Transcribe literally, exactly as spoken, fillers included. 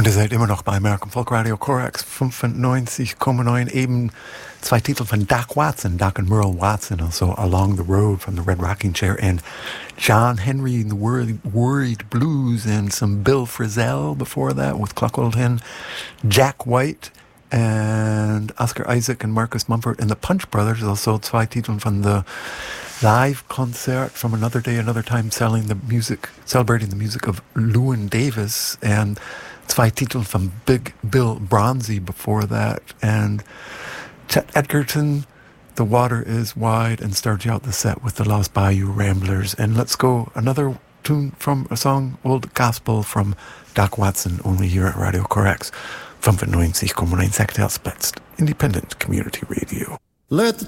Und ihr seid immer noch bei American Folk Radio Corax fünfundneunzig Komma neun, eben zwei Titel von Doc Watson, Doc and Merle Watson, also Along the Road from the Red Rocking Chair, and John Henry and the Worried, Worried Blues, and some Bill Frisell before that with Clockwork Hen, Jack White, and Oscar Isaac and Marcus Mumford and the Punch Brothers, also zwei Titel von the live concert from Another Day, Another Time, selling the music, celebrating the music of Llewyn Davis, and zwei Titel from Big Bill Bronzy before that, and Chet Edgerton, The Water is Wide, and started out the set with the Lost Bayou Ramblers. And let's go another tune from a song, Old Gospel from Doc Watson, only here at Radio Corax fünfundneunzig Komma neun Sechstel Independent Community Radio. Let the